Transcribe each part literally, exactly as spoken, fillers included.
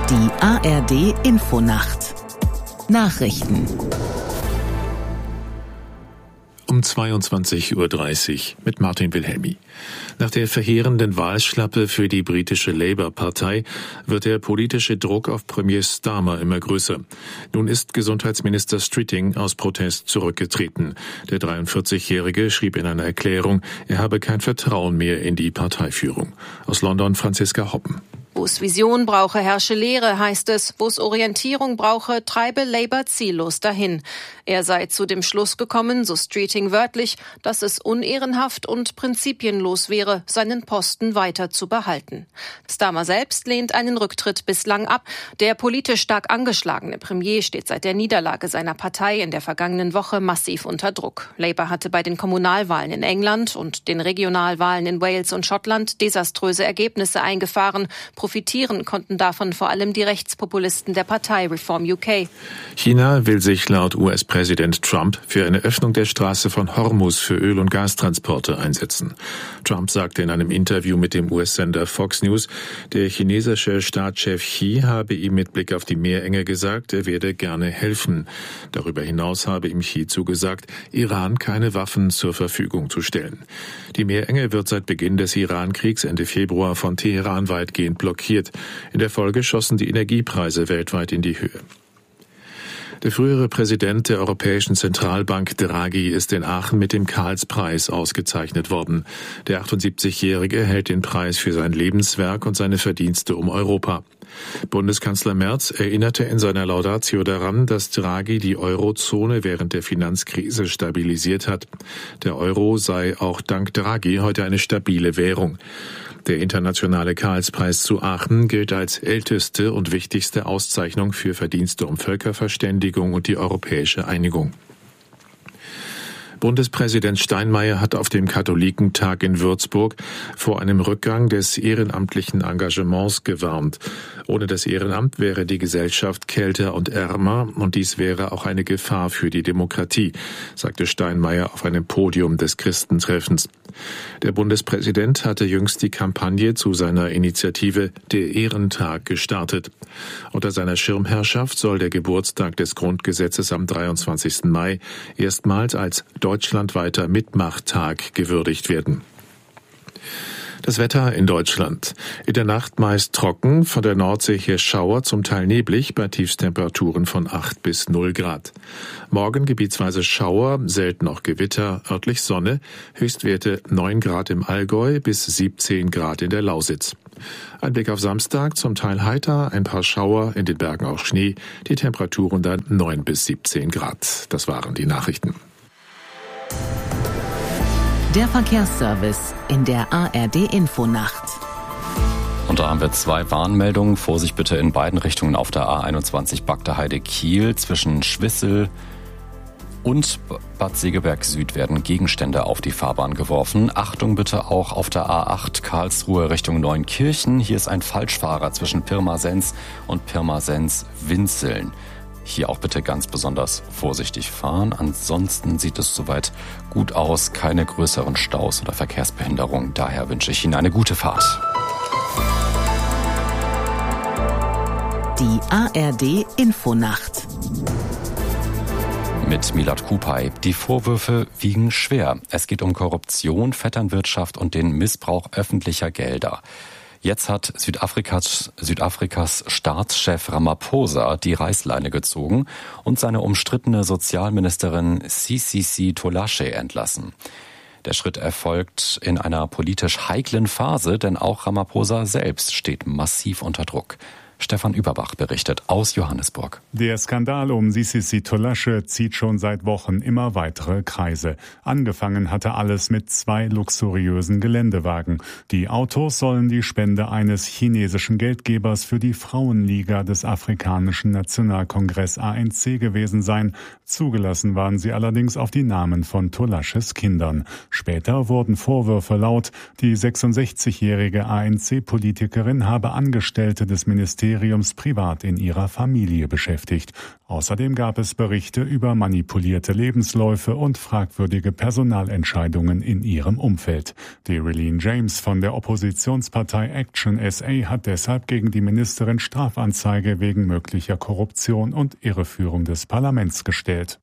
Die A R D-Infonacht. Nachrichten. Um zweiundzwanzig Uhr dreißig mit Martin Wilhelmi. Nach der verheerenden Wahlschlappe für die britische Labour-Partei wird der politische Druck auf Premier Starmer immer größer. Nun ist Gesundheitsminister Streeting aus Protest zurückgetreten. Der dreiundvierzigjährige schrieb in einer Erklärung, er habe kein Vertrauen mehr in die Parteiführung. Aus London Franziska Hoppen. Wo es Vision brauche, herrsche Leere, heißt es. Wo es Orientierung brauche, treibe Labour ziellos dahin. Er sei zu dem Schluss gekommen, so Streeting wörtlich, dass es unehrenhaft und prinzipienlos wäre, seinen Posten weiter zu behalten. Starmer selbst lehnt einen Rücktritt bislang ab. Der politisch stark angeschlagene Premier steht seit der Niederlage seiner Partei in der vergangenen Woche massiv unter Druck. Labour hatte bei den Kommunalwahlen in England und den Regionalwahlen in Wales und Schottland desaströse Ergebnisse eingefahren. Profitieren konnten davon vor allem die Rechtspopulisten der Partei Reform U K. China will sich laut U S-Präsident Trump für eine Öffnung der Straße von Hormuz für Öl- und Gastransporte einsetzen. Trump sagte in einem Interview mit dem U S-Sender Fox News, der chinesische Staatschef Xi habe ihm mit Blick auf die Meerenge gesagt, er werde gerne helfen. Darüber hinaus habe ihm Xi zugesagt, Iran keine Waffen zur Verfügung zu stellen. Die Meerenge wird seit Beginn des Iran-Kriegs Ende Februar von Teheran weitgehend blockiert. In der Folge schossen die Energiepreise weltweit in die Höhe. Der frühere Präsident der Europäischen Zentralbank Draghi ist in Aachen mit dem Karlspreis ausgezeichnet worden. Der achtundsiebzigjährige hält den Preis für sein Lebenswerk und seine Verdienste um Europa. Bundeskanzler Merz erinnerte in seiner Laudatio daran, dass Draghi die Eurozone während der Finanzkrise stabilisiert hat. Der Euro sei auch dank Draghi heute eine stabile Währung. Der internationale Karlspreis zu Aachen gilt als älteste und wichtigste Auszeichnung für Verdienste um Völkerverständigung und die europäische Einigung. Bundespräsident Steinmeier hat auf dem Katholikentag in Würzburg vor einem Rückgang des ehrenamtlichen Engagements gewarnt. Ohne das Ehrenamt wäre die Gesellschaft kälter und ärmer und dies wäre auch eine Gefahr für die Demokratie, sagte Steinmeier auf einem Podium des Christentreffens. Der Bundespräsident hatte jüngst die Kampagne zu seiner Initiative Der Ehrentag gestartet. Unter seiner Schirmherrschaft soll der Geburtstag des Grundgesetzes am dreiundzwanzigsten Mai erstmals als deutschlandweiter Mitmachtag gewürdigt werden. Das Wetter in Deutschland. In der Nacht meist trocken, von der Nordsee her Schauer, zum Teil neblig, bei Tiefstemperaturen von acht bis null Grad. Morgen gebietsweise Schauer, selten auch Gewitter, örtlich Sonne, Höchstwerte neun Grad im Allgäu bis siebzehn Grad in der Lausitz. Ein Blick auf Samstag, zum Teil heiter, ein paar Schauer, in den Bergen auch Schnee, die Temperaturen dann neun bis siebzehn Grad. Das waren die Nachrichten. Der Verkehrsservice in der A R D-Infonacht. Und da haben wir zwei Warnmeldungen. Vorsicht bitte in beiden Richtungen auf der A einundzwanzig Bagdaheide-Kiel. Zwischen Schwissel und Bad Segeberg Süd werden Gegenstände auf die Fahrbahn geworfen. Achtung bitte auch auf der A acht Karlsruhe Richtung Neunkirchen. Hier ist ein Falschfahrer zwischen Pirmasens und Pirmasens-Winzeln. Hier auch bitte ganz besonders vorsichtig fahren. Ansonsten sieht es soweit gut aus. Keine größeren Staus oder Verkehrsbehinderungen. Daher wünsche ich Ihnen eine gute Fahrt. Die A R D-Infonacht. Mit Milad Kupay. Die Vorwürfe wiegen schwer. Es geht um Korruption, Vetternwirtschaft und den Missbrauch öffentlicher Gelder. Jetzt hat Südafrikas, Südafrikas Staatschef Ramaphosa die Reißleine gezogen und seine umstrittene Sozialministerin Sisisi Tolashe entlassen. Der Schritt erfolgt in einer politisch heiklen Phase, denn auch Ramaphosa selbst steht massiv unter Druck. Stefan Überbach berichtet aus Johannesburg. Der Skandal um Sisisi Tolashe zieht schon seit Wochen immer weitere Kreise. Angefangen hatte alles mit zwei luxuriösen Geländewagen. Die Autos sollen die Spende eines chinesischen Geldgebers für die Frauenliga des Afrikanischen Nationalkongress A N C gewesen sein. Zugelassen waren sie allerdings auf die Namen von Tolashes Kindern. Später wurden Vorwürfe laut, die sechsundsechzigjährige A N C-Politikerin habe Angestellte des Ministeriums Ministeriums privat in ihrer Familie beschäftigt. Außerdem gab es Berichte über manipulierte Lebensläufe und fragwürdige Personalentscheidungen in ihrem Umfeld. Daryline James von der Oppositionspartei Action S A hat deshalb gegen die Ministerin Strafanzeige wegen möglicher Korruption und Irreführung des Parlaments gestellt.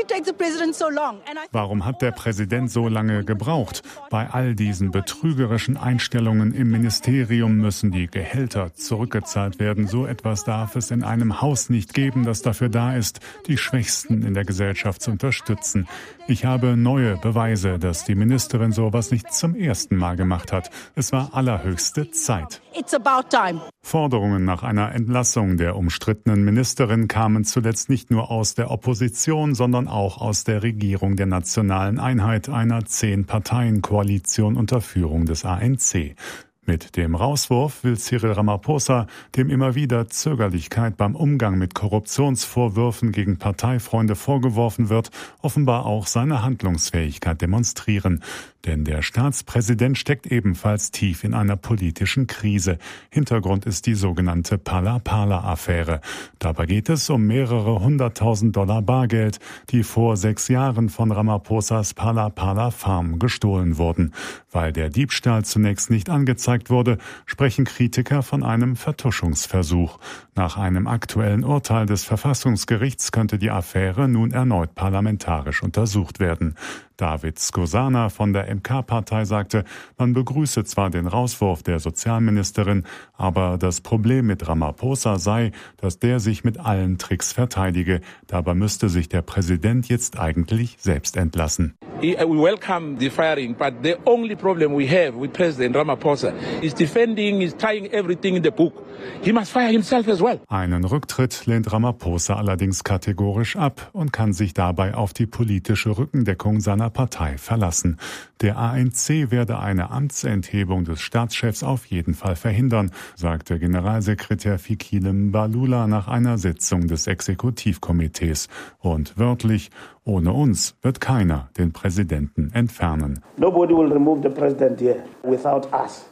Warum hat der Präsident so lange gebraucht? Bei all diesen betrügerischen Einstellungen im Ministerium müssen die Gehälter zurückgezahlt werden. So etwas darf es in einem Haus nicht geben, das dafür da ist, die Schwächsten in der Gesellschaft zu unterstützen. Ich habe neue Beweise, dass die Ministerin sowas nicht zum ersten Mal gemacht hat. Es war allerhöchste Zeit. It's about time. Forderungen nach einer Entlassung der umstrittenen Ministerin kamen zuletzt nicht nur aus der Opposition, sondern auch aus der Regierung der Nationalen Einheit, einer Zehn-Parteien-Koalition unter Führung des A N C. Mit dem Rauswurf will Cyril Ramaphosa, dem immer wieder Zögerlichkeit beim Umgang mit Korruptionsvorwürfen gegen Parteifreunde vorgeworfen wird, offenbar auch seine Handlungsfähigkeit demonstrieren. Denn der Staatspräsident steckt ebenfalls tief in einer politischen Krise. Hintergrund ist die sogenannte Pala-Pala-Affäre. Dabei geht es um mehrere hunderttausend Dollar Bargeld, die vor sechs Jahren von Ramaphosas Pala-Pala-Farm gestohlen wurden. Weil der Diebstahl zunächst nicht angezeigt wurde, sprechen Kritiker von einem Vertuschungsversuch. Nach einem aktuellen Urteil des Verfassungsgerichts könnte die Affäre nun erneut parlamentarisch untersucht werden. David Skosana von der M K-Partei sagte, man begrüße zwar den Rauswurf der Sozialministerin, aber das Problem mit Ramaphosa sei, dass der sich mit allen Tricks verteidige. Dabei müsste sich der Präsident jetzt eigentlich selbst entlassen. We welcome the firing, but the only problem we have with President Ramaphosa is defending, is tying everything in the book. He must fire himself as well. Einen Rücktritt lehnt Ramaphosa allerdings kategorisch ab und kann sich dabei auf die politische Rückendeckung seiner Partei verlassen. Der A N C werde eine Amtsenthebung des Staatschefs auf jeden Fall verhindern, sagte Generalsekretär Fikile Mbalula nach einer Sitzung des Exekutivkomitees. Und wörtlich: Ohne uns wird keiner den Präsidenten entfernen. Nobody will remove the president here without us.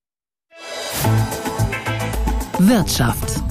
Wirtschaft.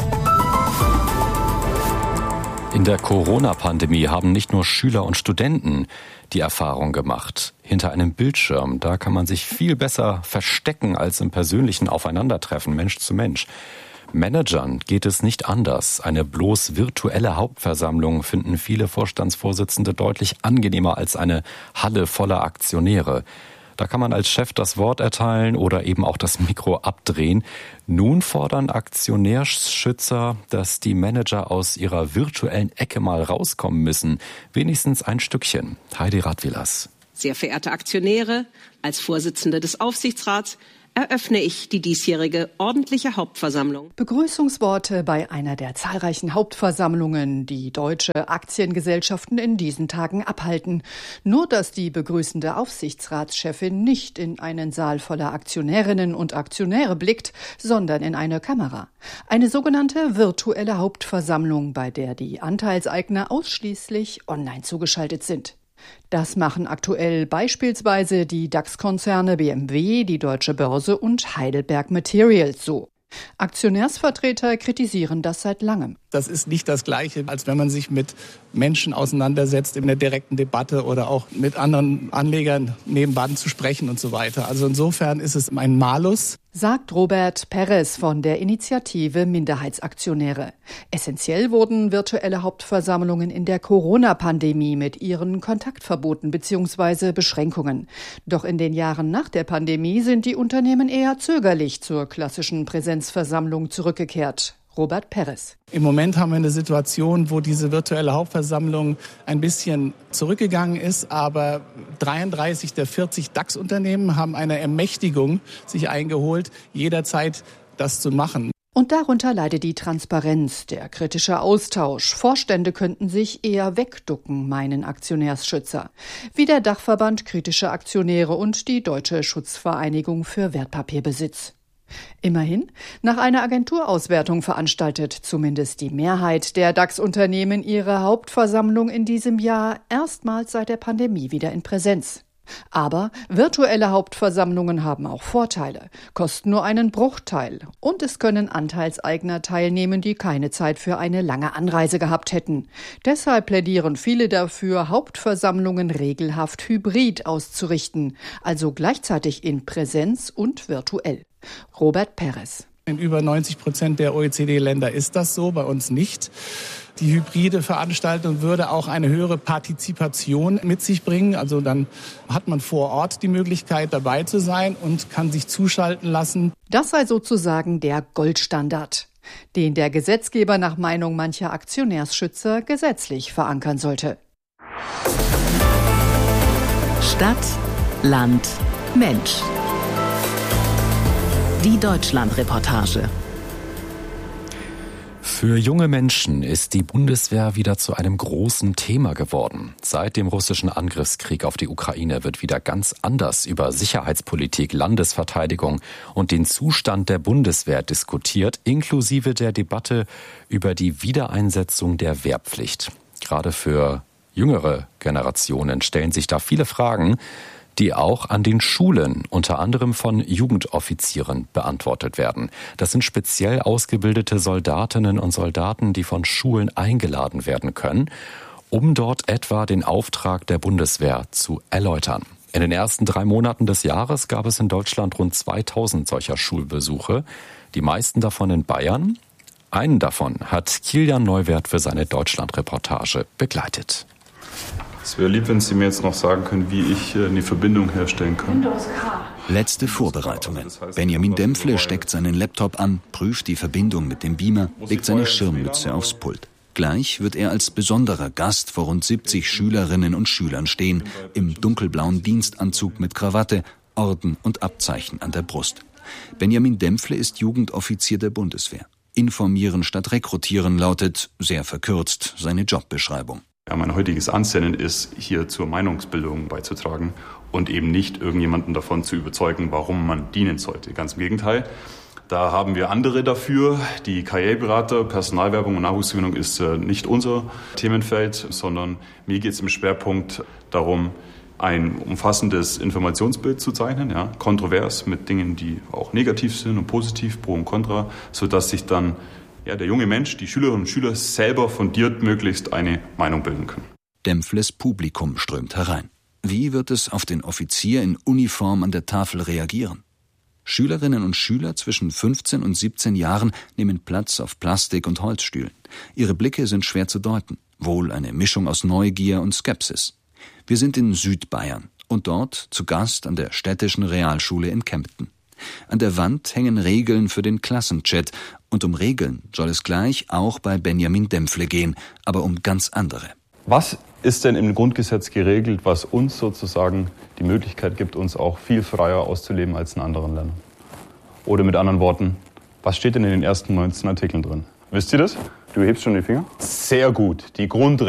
In der Corona-Pandemie haben nicht nur Schüler und Studenten die Erfahrung gemacht. Hinter einem Bildschirm, da kann man sich viel besser verstecken als im persönlichen Aufeinandertreffen, Mensch zu Mensch. Managern geht es nicht anders. Eine bloß virtuelle Hauptversammlung finden viele Vorstandsvorsitzende deutlich angenehmer als eine Halle voller Aktionäre. Da kann man als Chef das Wort erteilen oder eben auch das Mikro abdrehen. Nun fordern Aktionärsschützer, dass die Manager aus ihrer virtuellen Ecke mal rauskommen müssen. Wenigstens ein Stückchen. Heidi Radwilas. Sehr verehrte Aktionäre, als Vorsitzende des Aufsichtsrats eröffne ich die diesjährige ordentliche Hauptversammlung. Begrüßungsworte bei einer der zahlreichen Hauptversammlungen, die deutsche Aktiengesellschaften in diesen Tagen abhalten. Nur dass die begrüßende Aufsichtsratschefin nicht in einen Saal voller Aktionärinnen und Aktionäre blickt, sondern in eine Kamera. Eine sogenannte virtuelle Hauptversammlung, bei der die Anteilseigner ausschließlich online zugeschaltet sind. Das machen aktuell beispielsweise die DAX-Konzerne B M W, die Deutsche Börse und Heidelberg Materials so. Aktionärsvertreter kritisieren das seit langem. Das ist nicht das Gleiche, als wenn man sich mit Menschen auseinandersetzt in der direkten Debatte oder auch mit anderen Anlegern nebenan zu sprechen und so weiter. Also insofern ist es ein Malus. Sagt Robert Perez von der Initiative Minderheitsaktionäre. Essentiell wurden virtuelle Hauptversammlungen in der Corona-Pandemie mit ihren Kontaktverboten bzw. Beschränkungen. Doch in den Jahren nach der Pandemie sind die Unternehmen eher zögerlich zur klassischen Präsenzversammlung zurückgekehrt. Robert Perez. Im Moment haben wir eine Situation, wo diese virtuelle Hauptversammlung ein bisschen zurückgegangen ist, aber dreiunddreißig der vierzig DAX-Unternehmen haben eine Ermächtigung sich eingeholt, jederzeit das zu machen. Und darunter leidet die Transparenz, der kritische Austausch. Vorstände könnten sich eher wegducken, meinen Aktionärsschützer. Wie der Dachverband Kritische Aktionäre und die Deutsche Schutzvereinigung für Wertpapierbesitz. Immerhin, nach einer Agenturauswertung veranstaltet zumindest die Mehrheit der DAX-Unternehmen ihre Hauptversammlung in diesem Jahr erstmals seit der Pandemie wieder in Präsenz. Aber virtuelle Hauptversammlungen haben auch Vorteile, kosten nur einen Bruchteil und es können Anteilseigner teilnehmen, die keine Zeit für eine lange Anreise gehabt hätten. Deshalb plädieren viele dafür, Hauptversammlungen regelhaft hybrid auszurichten, also gleichzeitig in Präsenz und virtuell. Robert Perez. In über neunzig Prozent der O E C D-Länder ist das so, bei uns nicht. Die hybride Veranstaltung würde auch eine höhere Partizipation mit sich bringen. Also dann hat man vor Ort die Möglichkeit, dabei zu sein und kann sich zuschalten lassen. Das sei sozusagen der Goldstandard, den der Gesetzgeber nach Meinung mancher Aktionärsschützer gesetzlich verankern sollte. Stadt, Land, Mensch. Die Deutschland-Reportage. Für junge Menschen ist die Bundeswehr wieder zu einem großen Thema geworden. Seit dem russischen Angriffskrieg auf die Ukraine wird wieder ganz anders über Sicherheitspolitik, Landesverteidigung und den Zustand der Bundeswehr diskutiert, inklusive der Debatte über die Wiedereinsetzung der Wehrpflicht. Gerade für jüngere Generationen stellen sich da viele Fragen, die auch an den Schulen, unter anderem von Jugendoffizieren, beantwortet werden. Das sind speziell ausgebildete Soldatinnen und Soldaten, die von Schulen eingeladen werden können, um dort etwa den Auftrag der Bundeswehr zu erläutern. In den ersten drei Monaten des Jahres gab es in Deutschland rund zweitausend solcher Schulbesuche, die meisten davon in Bayern. Einen davon hat Kilian Neuwert für seine Deutschland-Reportage begleitet. Es wäre lieb, wenn Sie mir jetzt noch sagen können, wie ich eine Verbindung herstellen kann. Letzte Vorbereitungen. Benjamin Dempfle steckt seinen Laptop an, prüft die Verbindung mit dem Beamer, legt seine Schirmmütze aufs Pult. Gleich wird er als besonderer Gast vor rund siebzig Schülerinnen und Schülern stehen, im dunkelblauen Dienstanzug mit Krawatte, Orden und Abzeichen an der Brust. Benjamin Dempfle ist Jugendoffizier der Bundeswehr. Informieren statt rekrutieren lautet, sehr verkürzt, seine Jobbeschreibung. Ja, mein heutiges Ansinnen ist, hier zur Meinungsbildung beizutragen und eben nicht irgendjemanden davon zu überzeugen, warum man dienen sollte. Ganz im Gegenteil. Da haben wir andere dafür. Die Karriereberater, Personalwerbung und Nachwuchsgewinnung ist nicht unser Themenfeld, sondern mir geht es im Schwerpunkt darum, ein umfassendes Informationsbild zu zeichnen, ja, kontrovers mit Dingen, die auch negativ sind und positiv, pro und contra, sodass sich dann ja, der junge Mensch, die Schülerinnen und Schüler selber fundiert möglichst eine Meinung bilden können. Dempfles Publikum strömt herein. Wie wird es auf den Offizier in Uniform an der Tafel reagieren? Schülerinnen und Schüler zwischen fünfzehn und siebzehn Jahren nehmen Platz auf Plastik- und Holzstühlen. Ihre Blicke sind schwer zu deuten, wohl eine Mischung aus Neugier und Skepsis. Wir sind in Südbayern und dort zu Gast an der städtischen Realschule in Kempten. An der Wand hängen Regeln für den Klassenchat und um Regeln soll es gleich auch bei Benjamin Dempfle gehen, aber um ganz andere. Was ist denn im Grundgesetz geregelt, was uns sozusagen die Möglichkeit gibt, uns auch viel freier auszuleben als in anderen Ländern? Oder mit anderen Worten, was steht denn in den ersten neunzehn Artikeln drin? Wisst ihr das? Du hebst schon die Finger? Sehr gut, die Grundrechte.